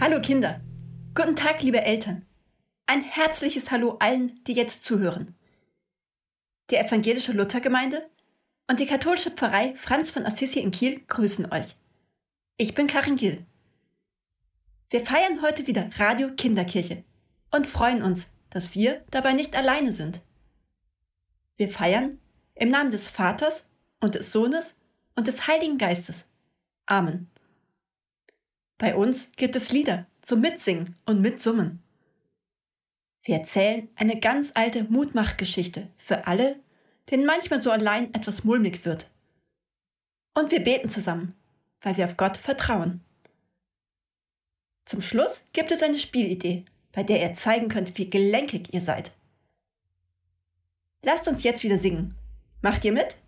Hallo Kinder, guten Tag liebe Eltern. Ein herzliches Hallo allen, die jetzt zuhören. Die evangelische Luthergemeinde und die katholische Pfarrei Franz von Assisi in Kiel grüßen euch. Ich bin Karin Gill. Wir feiern heute wieder Radio Kinderkirche und freuen uns, dass wir dabei nicht alleine sind. Wir feiern im Namen des Vaters und des Sohnes und des Heiligen Geistes. Amen. Bei uns gibt es Lieder zum Mitsingen und Mitsummen. Wir erzählen eine ganz alte Mutmachgeschichte für alle, denen manchmal so allein etwas mulmig wird. Und wir beten zusammen, weil wir auf Gott vertrauen. Zum Schluss gibt es eine Spielidee, bei der ihr zeigen könnt, wie gelenkig ihr seid. Lasst uns jetzt wieder singen. Macht ihr mit?